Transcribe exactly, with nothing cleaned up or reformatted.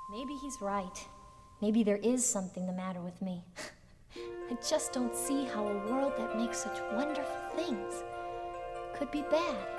Maybe he's right. Maybe there is something the matter with me. I just don't see how a world that makes such wonderful things could be bad.